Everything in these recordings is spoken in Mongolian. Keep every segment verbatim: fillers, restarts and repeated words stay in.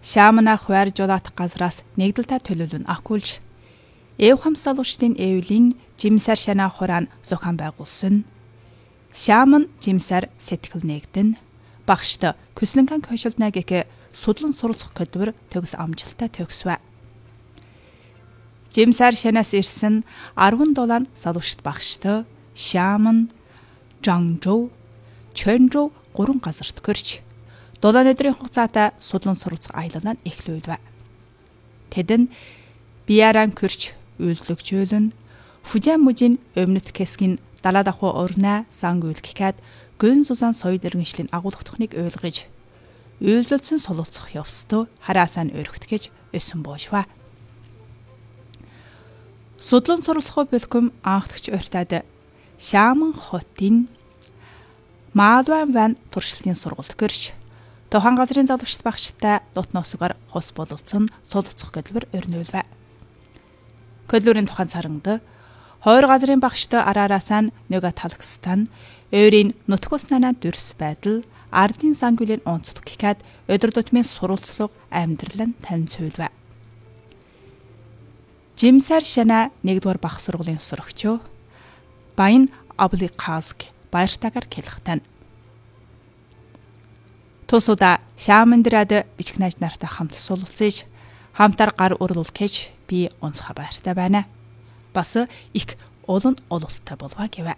Шаамна хуваар жолоодох газраас нэгдэлтэй төлөвлөн ахгүйж Эв хамсалуучдын эвлийн жимсар шана хураан зохион байгуулсан. Шаамн жимсар сэтгэл нэгдэн багшд Көслөнган Кошилдна гэх судлан суралцах хөтөлбөр төгс амжилттай төгсвэ. Жимсар шанаас ирсэн арван дулаан залуучд багшд Шаамн, Жангжоу, Чөнжоу гурван газарт гөрч дулаан өдрийн хугацаатай судлан суралцах аялалаа эхлүүлвэ. Тэд нь Бияран гөрч үйлдвэрлэгжүүлэн Фужан мужийн өмнөд хэсгийн далаа давхуу урнаа занг үйлгэхэд гүн зузаан соёл иргэншлийн агуулгах тухныг ойлгож үйлдэлсэн солилцох явцдаа хараасаа нь өргөтгөж өсөн боошва. Судлан суралцах бэлгэм анхдагч уртад Шаамн хотын Маалван ван туршилтын сургалт гэрч Тохан газрын залуучд багштай дутноосоор хос бололцсон солилцох хөтөлбөр өрнүүлвэ. Хөтөлбөрийн тухайн царангад хоёр газрын багштай араараасаа нөгөө талагстан өөрийн нутгууснанаа дүрс байдал ардын сангүлийн онцлог гэхэд өдөр тутмын суралцлага амьдрал нь танилцуулвэ. Жимсар шана нэгдүгээр бах сургуулийн сурагч Баян Абликаск баяртайгаар хэлэхтэн. Тусуда Шаамндрад бичгнэж нартай хамт суулцаж хамтар гар урлуул гэж би онцгой баяртай байна. Бас их олон ололттой болва гэвэ.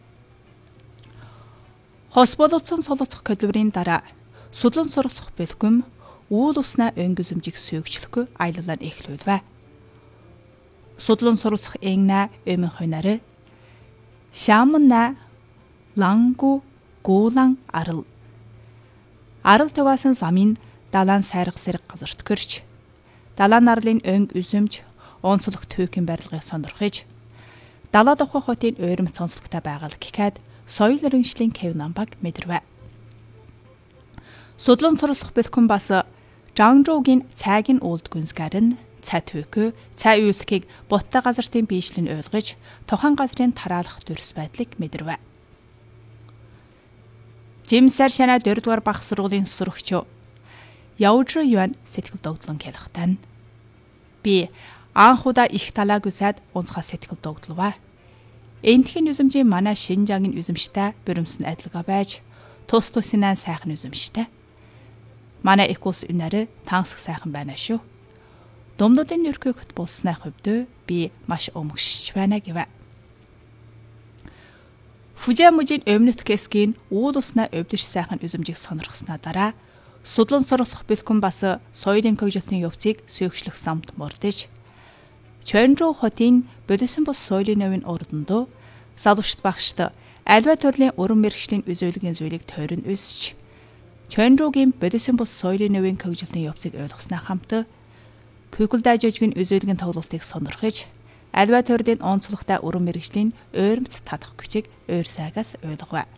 Хос бололцсон солилцох хөтөлбөрийн дараа судлан суралцах бэлгэм үйл уснаа өнгө зүмжиг сүйгчлэхгүй аялалаа эхлүүлвэ. Судлан суралцах энгна өмөн хойнарэ Шаамна Лангу Гуулан арал Арал тугаасан замын далаан сайрах сэрэг газарт гэрч далаан арлын өнг үзэмж онцлог төвхийн барилгыг сонирхож далаа давхуу хотын ойрмц онцлогтой байгаль гэхэд соёл иргэншлийн Кев намбаг мэдэрвэ. Судлан суралцах бэлхэн бас Жангжоугийн цайгийн уулд гүнзгарын цай төвхөө цай үйлдэлхийг буттай газартын биешлэн ойлгож тохон газрын тараалах дүрс байдлыг мэдэрвэ. Жимсар шана дөрөвдүгээр бах сургуулийн сурагч Яужр Юан сэтгэл догдлон хэлэхтэн. Би анхудаа их талааг үзээд унцгай сэтгэл догдлова. Энтхийн үзэмжийн манай Шинжаагийн үзэмжтэй бөрөмсөн адилгаа байж тус тусынаа сайхан үзэмжтэй. Манай экос үнээрээ тансах сайхан байна шүү. Домдодын нөрхөд болсны хувьд би маш өмгшиж байна гэвэ. Фужан мужийн өмнөд хэсгийн уул уснаа өвдөж сайхан үзэмжийг сонирхснаа дараа судлан суралцах бэлхэн бас соёлын хөгжилтийн явцыг сүйгчлэх самт мөрдөж Чөнжоу хотын бодисон бус соёлын новын урданд залуучд багшд альва төрлийн уран мэргэжлийн үзүүлгийн зүйлийг тойрон өсч Чөнжоугийн бодисон бус соёлын новын хөгжилтийн явцыг ойлгосноо хамт Көгөл дайжгийн үзүүлгийн тоглолтыг сонирхож альва төрлийн онцлогтой уран мэргэжлийн ойрмц татах хүчийг ойр сайгаас ойлгов.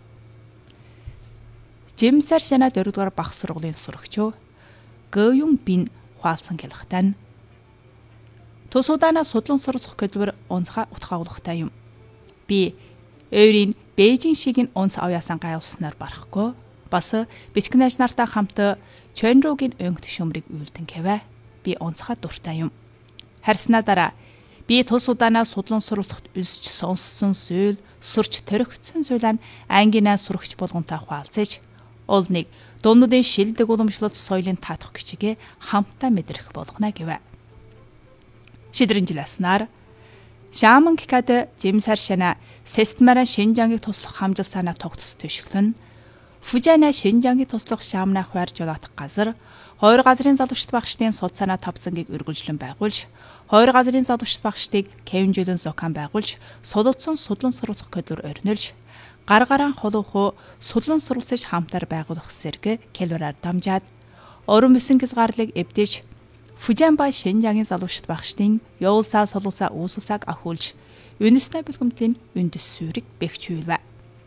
Жимсар шана дөрөвдүгээр бах сургуулийн сурагч Гэюн Бин хуалцсан хэлэхтэн. Тусуудаанаа судлан суралцах хөтөлбөр онцгой утгаагуулгатай юм. Би өөрийн Бээжин шиг онц авьяасан гайвуулснаар барахгүй бас бичгнэж нартай хамт Чөнжоугийн өнгө төшөмрийг үйлдэн гэвэ. Би онцгой дуртай юм. Харснаа дараа би тус удаанаа судлан суралцахад үзэж сонссон зүйл, сурч төрөгцсөн зүйлээ ангинаа сурагч болгонтой хуалцаж, олныг дундын шилдэг уламжлалт соёлын таатах хүчигээ хамтаа мэдрэх болгоно гэвэ. Шидрэн жиласнаар Шаамн гэхэд Жимсар шана Сестмараа Шинжаагийг туслах хамжил санаа тогтос төшөглөн Фужана Шинжаагийг туслах Шаамнаа хуваар жолоодох газар хоёр газрын залуучд багшдын суд санаа тавцангийг үргэлжлэн байгуулж хоёр газрын залуучд багшдыг кевинжүүлэн зохион байгуулж солилцсон судлан суралцах хөтөлбөр орнилж гар гараан холууху судлан суралцаж хамтаар байгуулах зэрэг келбераар дамжаад орон мэсэнгис гарлыг эвдэж Фужан ба Шинжаагийн залуучд багшдын явуулсаа солилцаа үүсэлцааг ахуулж ЮНЕСКО бэлгэмтлийн үндэс суурийг бэхжүүлвэ.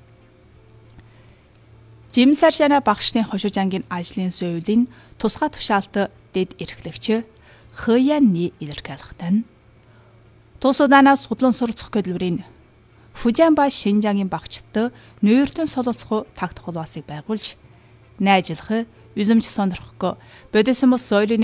Жимсар шана багшдын хошижангийн ажлын зөвлөлийн тусгай тушаалт дэд эрхлэгч Хаяны илэрхийлэхтэн. Тус удаанаас судлан суралцах хөтөлбөрийн Фужан ба Шинжаагийн багчдад нүүртэн солилцох тагт холбоосыг байгуулж найжлах, үзэмж сонирхох, бодисон бус соёлын